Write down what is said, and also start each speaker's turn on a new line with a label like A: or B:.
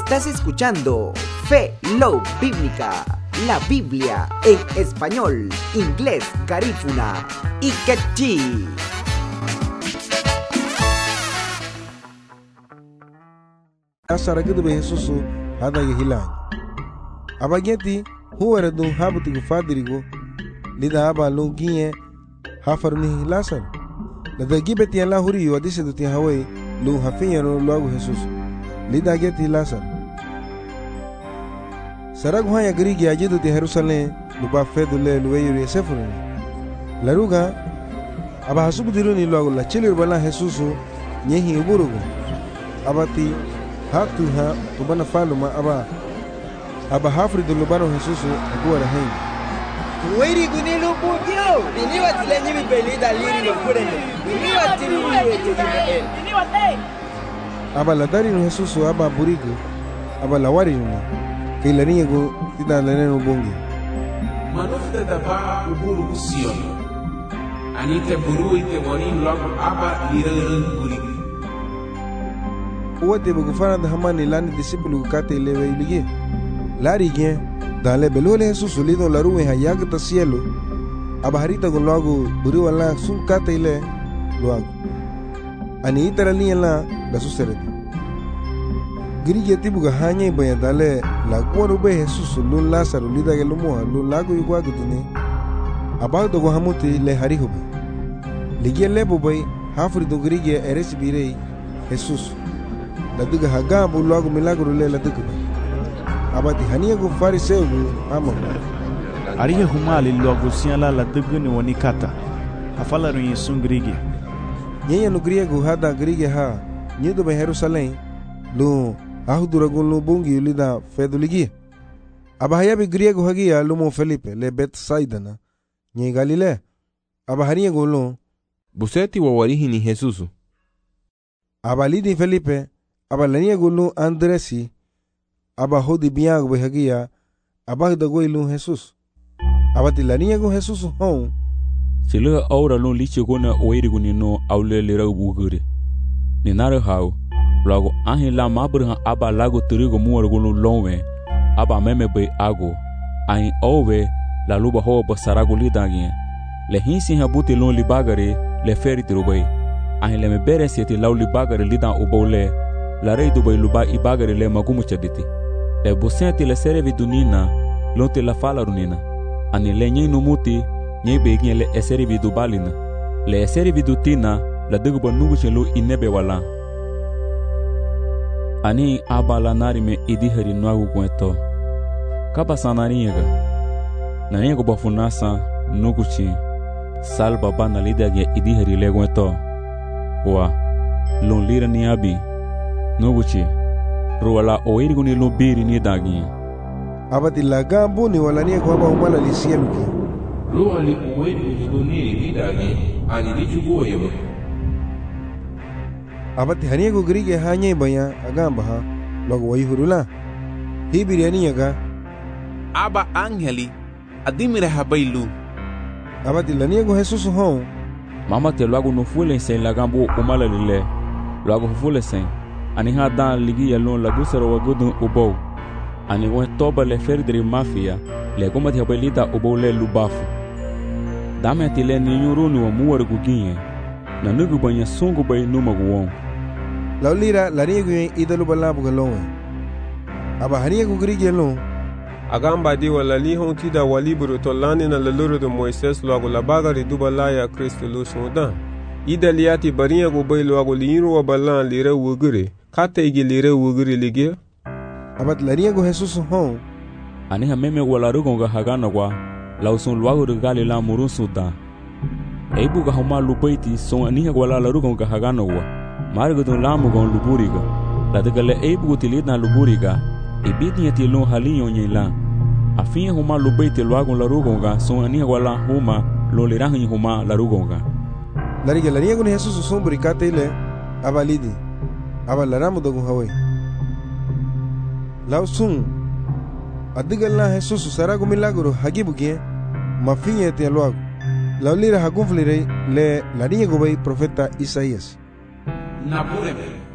A: Estás escuchando Fe Love Bíblica, la Biblia en español, inglés, garífuna y quechí.
B: Asara kudu be Jesusu hada ye hilang. Abageti huwara dun habuti gu fadirigo lida aba lungiye hafarni hilasan. Lada gibeti ala huriyo adise duti hawai lu hafinya no luagu Jesus. Lida geti hilasan. Saragu hanya gerigi ajidu ti Jerusalem lupa fedu le luweyuri sefurini. Laruga aba hasubu diruni luagu la chilir bala Jesusu nyehi uburugu. Abati hatu ha tubana faluma aba hafri do lubano Jesusu agora hen.
C: Wiri gunilu bugyo bini watilenyi bibelida liri no kurene bini watiri aba
B: ladari no Jesusu aba burigo aba lawari no kailani go tida lenen bongi
D: manufta daba uburu kusion anite buru ite wonin log aba lirerun burigo
B: uwate bugufana da hamani lani disipulu kate lewe iligi lari gen dale belole Jesusu lido laruwe hayag ta cielo aba harita go logo buri wala sun kate ile logo ani itarali la da suserete girige tibuga hanya baya dale la kwaro be Jesusu lun Lazaro lida ge lumo lun lago igwa gudune aba do go hamuti le hari hobe ligie lebo bay hafri do girige eres birei Jesusu la duga hagabu logo milagro le la duga abati hania go fariseu amo
E: ariye humali logo siala la duga ni wonikata afala ru yesun grige
B: nyenya no griego hada grige ha nyido be Jerusalem lu ahudura gulu bungi lida feduligi abahaya be griego hagia lumo Felipe le Betsaida na nye Galile abahania gulu
F: buseti wa warihi ni Jesusu
B: abalidi Felipe abalania gulu Andresi abahodi biang be hagia abahda goilu Jesus abatilania go Jesus hon
G: sila aura lon lichi gona oiri guni no aule lera bugure ni nare hau lago ahi la mabrha aba lago turigo muar gulu lonwe aba meme be ago ahi owe la luba ho basarago lidagi le hinsi habuti lon libagare le feri tirubai ahi le me bere sieti law libagare lidan obole la rei dubai luba ibagare le magumu chaditi le bosenti le serevi dunina lonte la fala runina ani le nyi numuti nyi begin le eserevi dubalina le eserevi dutina la dugo nugu chelo inebe wala ani abala nari me idihari nwagu kweto kaba sanari yega nani go bafunasa nuguchi salba bana lidage idihari le kweto wa lon lira ni abi nuguchi ruwala oirigu ni lubiri ni dagi
B: abati lagambu ni walania kwa umala lisieluki
D: ruwali oirigu ni dagi ani dichugo yebo
B: abati haniego grige hanya baya agamba ha logo wayhurula hibiriani yaga
F: aba angeli adimire habailu
B: abati laniego Jesus hon
G: mama te logo no fule sen lagambu umala lile logo fule sen ani ha dan ligi yalon la gusero wagudu ubo ani won toba le ferdri mafia le goma te habelita ubo le lubafu dame ti le ni nyurunu wa muwar guginye na nugu banya sungu bay numagu won
B: laulira laniego idalu balabu galon aba haniego grige lon
H: agamba di wala li hon tida walibro to lani na leloro de Moises logo la bagari dubala ya Kristo lu soda idaliati bariya go bay logo liiro wa balan lire wugure kata igi lire wugure lige
B: abat laniego Jesus hon
G: ani ha meme wala rugonga hagana kwa lausun logo de galila murun suda eibu ga homa lupaiti son ani ha wala la rugonga hagana wa margo don lamu gon luburiga la de gale eibu utilidna luburiga ibidnya ti lo halinyo nyela afia homa lupaiti logo la rugonga son ani ha wala homa lo lirahi homa la rugonga
B: lariga laniego ni Jesus son burikate ile abalidi abalaramu dogun hawai lausun adigala Jesus sarago milagro hagibugie mafinya te logo laulira hagunflire le laniego bay profeta Isaías
D: Napureme